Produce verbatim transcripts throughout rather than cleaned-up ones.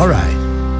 All right.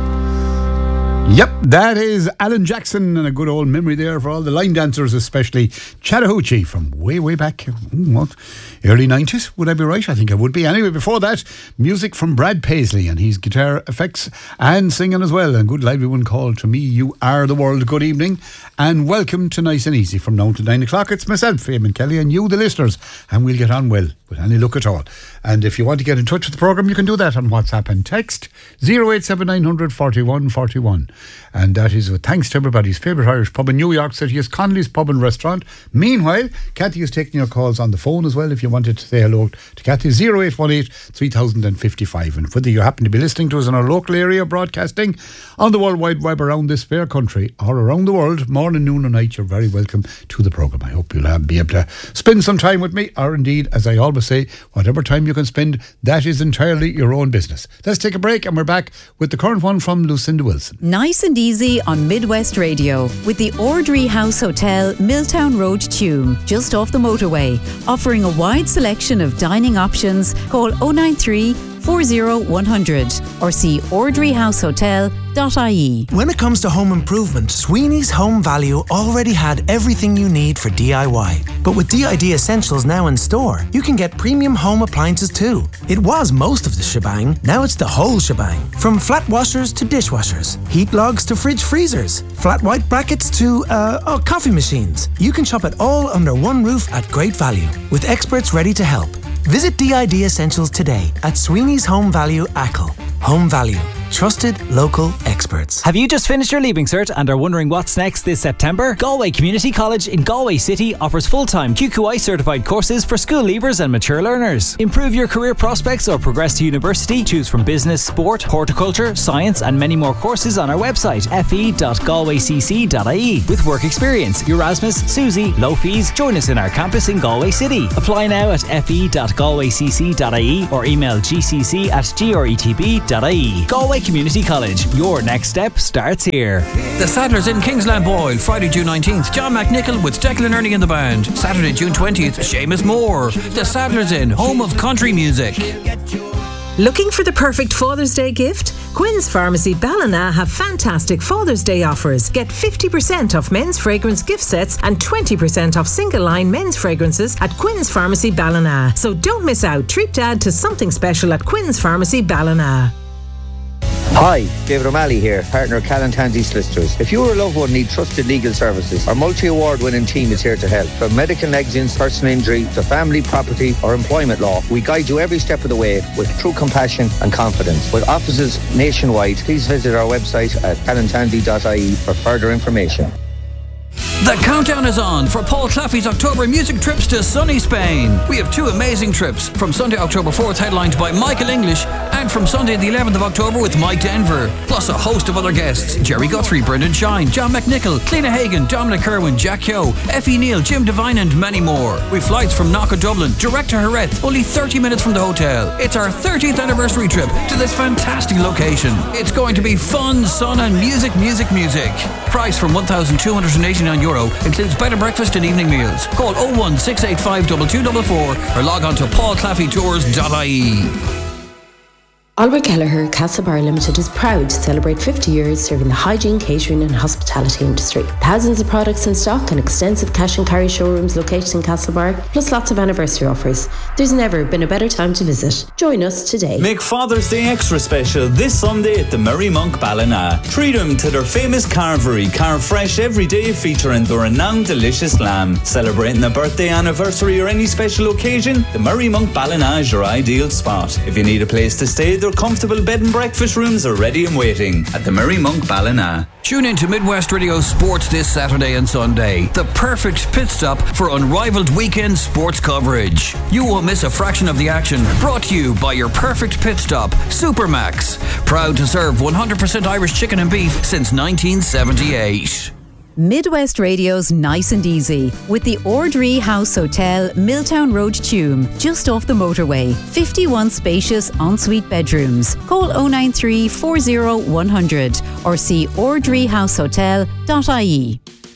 Yep, that is Alan Jackson, and a good old memory there for all the line dancers, especially Chattahoochee from way, way back, what, early nineties, would I be right? I think I would be. Anyway, before that, music from Brad Paisley and his guitar effects and singing as well. And good lively one called To Me You Are the World. Good evening and welcome to Nice and Easy from now to nine o'clock. It's myself, Eamon Kelly, and you, the listeners, and we'll get on well with any luck at all. And if you want to get in touch with the programme, you can do that on WhatsApp and text zero eight seven nine hundred forty-one forty-one. And that is with thanks to everybody's favourite Irish pub in New York City is Connolly's Pub and Restaurant. Meanwhile, Kathy is taking your calls on the phone as well if you wanted to say hello to Kathy. zero eight one eight three thousand fifty-five. And whether you happen to be listening to us in our local area broadcasting on the World Wide Web around this fair country or around the world, morning, noon or night, you're very welcome to the programme. I hope you'll have, be able to spend some time with me, or indeed, as I always say, whatever time you can spend, that is entirely your own business. Let's take a break and we're back with the current one from Lucinda Wilson. Nice and Easy on Midwest Radio with the Ordry House Hotel, Milltown Road, Tuam, just off the motorway, offering a wide selection of dining options. Call oh nine three, four oh one hundred or see ordry house hotel dot I E. When it comes to home improvement, Sweeney's Home Value already had everything you need for D I Y. But with D I D Essentials now in store, you can get premium home appliances too. It was most of the shebang, now it's the whole shebang. From flat washers to dishwashers, heat logs to fridge freezers, flat white brackets to, uh, oh, coffee machines. You can shop it all under one roof at great value, with experts ready to help. Visit D I D Essentials today at Sweeney's Home Value Achill. Home Value. Trusted local experts. Have you just finished your Leaving Cert and are wondering what's next this September? Galway Community College in Galway City offers full-time Q Q I certified courses for school leavers and mature learners. Improve your career prospects or progress to university. Choose from business, sport, horticulture, science and many more courses on our website f e dot galway c c dot I E. With work experience, Erasmus, Susie, low fees. Join us in our campus in Galway City. Apply now at f e dot galway c c dot I E or email g c c at gretb dot I E. Galway Community College. Your next step starts here. The Saddlers in Kingsland Boyle, Friday, June nineteenth. John McNichol with Declan Ernie in the band. Saturday, June twentieth. Seamus Moore. The Saddlers in, home of country music. Looking for the perfect Father's Day gift? Quinn's Pharmacy Ballina have fantastic Father's Day offers. Get fifty percent off men's fragrance gift sets and twenty percent off single line men's fragrances at Quinn's Pharmacy Ballina. So don't miss out. Treat Dad to something special at Quinn's Pharmacy Ballina. Hi, David O'Malley here, partner of Callan Tansey Solicitors. If you or a loved one need trusted legal services, our multi-award winning team is here to help. From medical negligence, personal injury, to family, property or employment law, we guide you every step of the way with true compassion and confidence. With offices nationwide, please visit our website at callan tansey dot I E for further information. The countdown is on for Paul Claffey's October music trips to sunny Spain. We have two amazing trips, from Sunday, October fourth, headlined by Michael English, and from Sunday the eleventh of October with Mike Denver, plus a host of other guests: Jerry Guthrie, Brendan Shine, John McNichol, Cliona Hagan, Dominic Kerwin, Jack Keogh, Effie Neal, Jim Devine and many more. With flights from Knock of Dublin direct to Jerez, only thirty minutes from the hotel. It's our thirtieth anniversary trip to this fantastic location. It's going to be fun, sun and music, music, music. Price from one thousand two hundred eighty-nine euro, includes bed and breakfast and evening meals. Call oh one six eight five two two four four or log on to paul claffey tours dot I E. Albert Kelleher Castlebar Limited is proud to celebrate fifty years serving the hygiene, catering and hospitality industry. Thousands of products in stock and extensive cash and carry showrooms located in Castlebar, plus lots of anniversary offers. There's never been a better time to visit. Join us today. Make Father's Day extra special this Sunday at the Merry Monk Ballina. Treat them to their famous carvery, carved fresh every day, featuring the renowned delicious lamb. Celebrating a birthday, anniversary or any special occasion, the Merry Monk Ballina is your ideal spot. If you need a place to stay, their comfortable bed and breakfast rooms are ready and waiting at the Merry Monk Ballina. Tune in to Midwest Radio Sports this Saturday and Sunday. The perfect pit stop for unrivaled weekend sports coverage. You won't miss a fraction of the action. Brought to you by your perfect pit stop, Supermax. Proud to serve one hundred percent Irish chicken and beef since nineteen seventy-eight. Midwest Radio's Nice and Easy with the Ordry House Hotel, Milltown Road, Tuam, just off the motorway. fifty-one spacious ensuite bedrooms. Call oh nine three, four oh one hundred or see ordry house hotel dot I E.